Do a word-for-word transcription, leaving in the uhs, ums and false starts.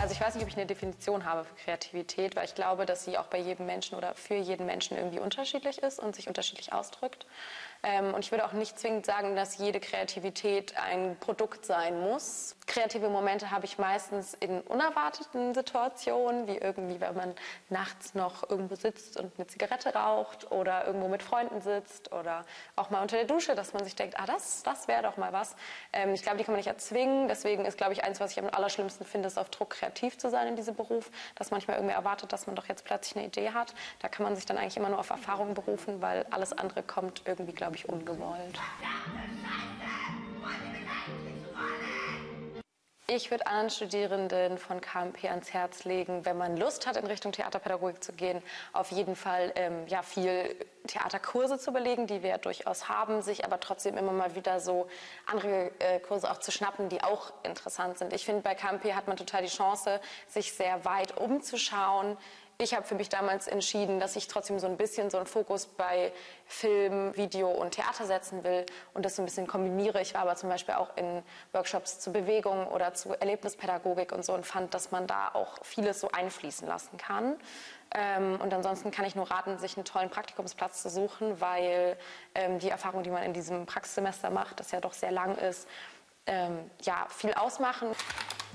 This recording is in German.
Also ich weiß nicht, ob ich eine Definition habe für Kreativität, weil ich glaube, dass sie auch bei jedem Menschen oder für jeden Menschen irgendwie unterschiedlich ist und sich unterschiedlich ausdrückt. Ähm, und ich würde auch nicht zwingend sagen, dass jede Kreativität ein Produkt sein muss. Kreative Momente habe ich meistens in unerwarteten Situationen, wie irgendwie, wenn man nachts noch irgendwo sitzt und eine Zigarette raucht oder irgendwo mit Freunden sitzt oder auch mal unter der Dusche, dass man sich denkt, ah, das, das wäre doch mal was. Ähm, ich glaube, die kann man nicht erzwingen. Deswegen ist, glaube ich, eins, was ich am allerschlimmsten finde, ist auf Druck kreativ zu sein in diesem Beruf, dass manchmal irgendwie erwartet, dass man doch jetzt plötzlich eine Idee hat. Da kann man sich dann eigentlich immer nur auf Erfahrung berufen, weil alles andere kommt irgendwie, glaube ich, ungewollt. Ich würde anderen Studierenden von K M P ans Herz legen, wenn man Lust hat, in Richtung Theaterpädagogik zu gehen, auf jeden Fall ähm, ja, viel Theaterkurse zu belegen, die wir ja durchaus haben, sich aber trotzdem immer mal wieder so andere äh, Kurse auch zu schnappen, die auch interessant sind. Ich finde, bei K M P hat man total die Chance, sich sehr weit umzuschauen. Ich habe für mich damals entschieden, dass ich trotzdem so ein bisschen so einen Fokus bei Film, Video und Theater setzen will und das so ein bisschen kombiniere. Ich war aber zum Beispiel auch in Workshops zu Bewegung oder zu Erlebnispädagogik und so und fand, dass man da auch vieles so einfließen lassen kann. Ähm, und ansonsten kann ich nur raten, sich einen tollen Praktikumsplatz zu suchen, weil ähm, die Erfahrung, die man in diesem Praxissemester macht, das ja doch sehr lang ist, ähm, ja, viel ausmachen.